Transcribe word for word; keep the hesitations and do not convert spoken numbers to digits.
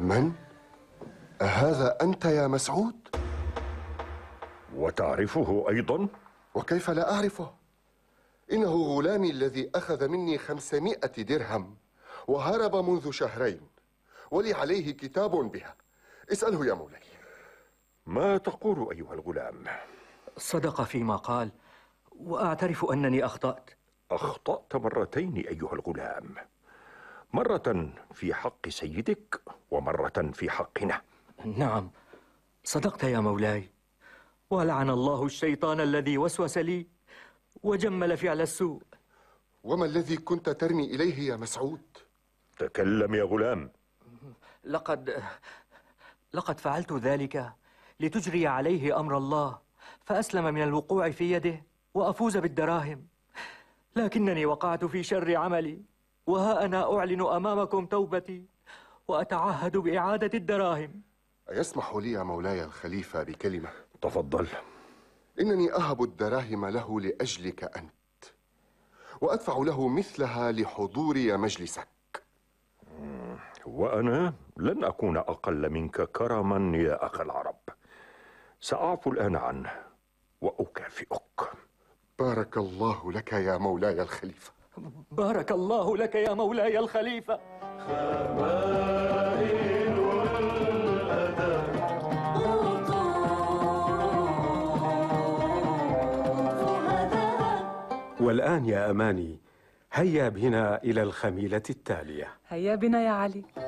من؟ أهذا أنت يا مسعود؟ وتعرفه أيضا؟ وكيف لا أعرفه؟ إنه غلامي الذي أخذ مني خمسمائة درهم وهرب منذ شهرين، ولي عليه كتاب بها. اسأله يا مولاي. ما تقول أيها الغلام؟ صدق فيما قال، وأعترف أنني أخطأت. أخطأت مرتين أيها الغلام، مرة في حق سيدك ومرة في حقنا. نعم صدقت يا مولاي، ولعن الله الشيطان الذي وسوس لي وجمل فعل السوء. وما الذي كنت ترمي إليه يا مسعود؟ تكلم يا غلام. لقد لقد فعلت ذلك لتجري عليه أمر الله فأسلم من الوقوع في يده وأفوز بالدراهم، لكنني وقعت في شر عملي، وها أنا أعلن أمامكم توبتي وأتعهد بإعادة الدراهم. أيسمح لي يا مولاي الخليفة بكلمة؟ تفضل. إنني أهب الدراهم له لأجلك أنت، وأدفع له مثلها لحضوري مجلسك. وأنا لن أكون أقل منك كرما يا أخ العرب. سأعفو الآن عنه وأكافئك. بارك الله لك يا مولاي الخليفة. بارك الله لك يا مولاي الخليفة. والآن يا أماني، هيا بنا إلى الخميلة التالية. هيا بنا يا علي.